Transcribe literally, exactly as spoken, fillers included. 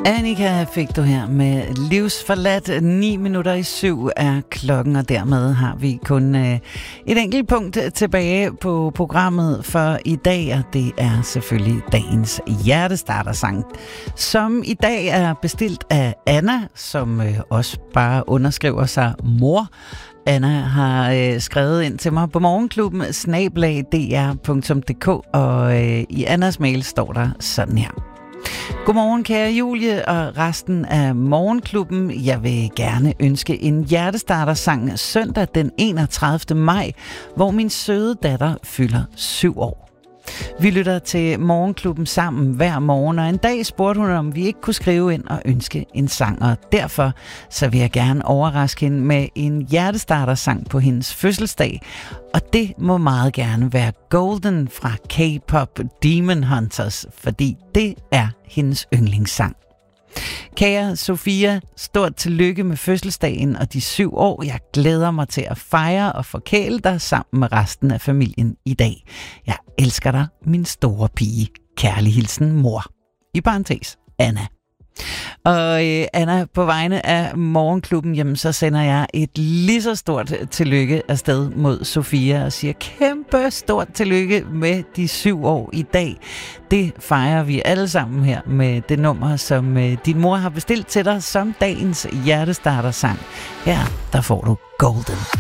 Annika fik du her med Livsforladt. ni minutter i syv er klokken, og dermed har vi kun øh, et enkelt punkt tilbage på programmet for i dag, og det er selvfølgelig dagens hjertestartersang, som i dag er bestilt af Anna, som øh, også bare underskriver sig mor. Anna har øh, skrevet ind til mig på morgenklubben snabel-a d r punktum d k, og øh, i Annas mail står der sådan her. Godmorgen kære Julie og resten af morgenklubben. Jeg vil gerne ønske en hjertestartersang søndag den enogtredivte maj, hvor min søde datter fylder syv år. Vi lytter til morgenklubben sammen hver morgen, og en dag spurgte hun, om vi ikke kunne skrive ind og ønske en sang, og derfor så vil jeg gerne overraske hende med en hjertestartersang på hendes fødselsdag, og det må meget gerne være Golden fra K-pop Demon Hunters, fordi det er hendes yndlingssang. Kære Sofia, stort tillykke med fødselsdagen og de syv år. Jeg glæder mig til at fejre og forkæle dig sammen med resten af familien i dag. Jeg elsker dig, min store pige. Kærlig hilsen, mor. I parentes, Anna. Og øh, Anna, på vegne af morgenklubben, jamen, så sender jeg et lige så stort tillykke afsted mod Sofia og siger kæmpe stort tillykke med de syv år i dag. Det fejrer vi alle sammen her med det nummer, som øh, din mor har bestilt til dig som dagens hjertestartersang. Her, der får du Golden.